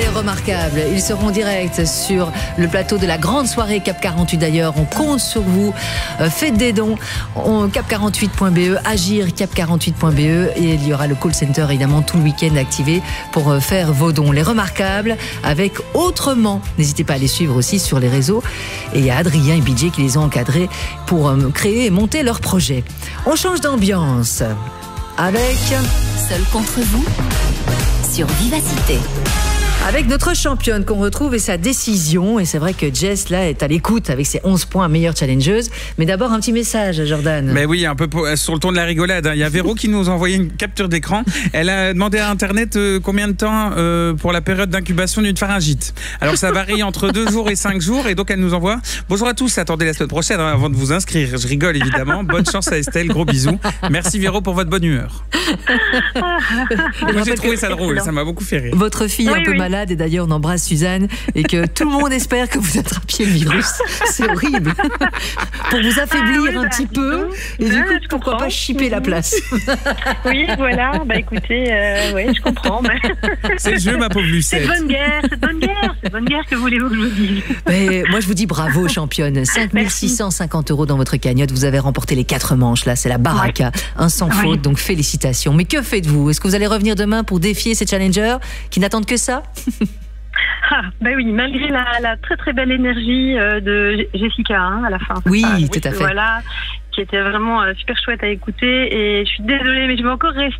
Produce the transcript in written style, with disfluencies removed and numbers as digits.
les remarquables. Ils seront en direct sur le plateau de la grande soirée Cap 48 d'ailleurs. On compte sur vous. Faites des dons. Cap48.be, agir cap48.be et il y aura le call center évidemment tout le week-end activé pour faire vos dons. Les remarquables avec Autrement. N'hésitez pas à les suivre aussi sur les réseaux. Et il y a Adrien et BJ qui les ont encadrés pour créer et monter leur projet. On change d'ambiance avec Seul contre vous sur Vivacité. Avec notre championne qu'on retrouve et sa décision. Et c'est vrai que Jess, là, est à l'écoute avec ses 11 points, meilleure challengeuse. Mais d'abord, un petit message, Jordan. Mais oui, un peu sur le ton de la rigolade. Il y a Véro qui nous a envoyé une capture d'écran. Elle a demandé à Internet combien de temps pour la période d'incubation d'une pharyngite. Alors, ça varie entre 2 jours et 5 jours. Et donc, elle nous envoie: bonjour à tous, attendez la semaine prochaine avant de vous inscrire. Je rigole, évidemment. Bonne chance à Estelle, gros bisous. Merci Véro pour votre bonne humeur. Moi, j'ai trouvé ça drôle, ça m'a beaucoup fait rire. Votre fille est un peu malade et d'ailleurs on embrasse Suzanne et que tout le monde espère que vous attrapiez le virus. C'est horrible. Pour vous affaiblir un petit peu et du coup pourquoi pas chipper la place. Oui, voilà, bah écoutez, oui, je comprends. Mais... C'est le jeu, ma pauvre Lucette. C'est bonne guerre, que voulez-vous que je vous dise? Mais moi je vous dis bravo championne, 5 650 € dans votre cagnotte, vous avez remporté les 4 manches, là c'est la baraka, un sans faute, donc félicitations. Mais que faites-vous? Est-ce que vous allez revenir demain pour défier ces challengers qui n'attendent que ça? Ben oui, malgré la très très belle énergie de Jessica à la fin. Oui, tout à fait. Voilà, qui était vraiment super chouette à écouter. Et je suis désolée, mais je vais encore rester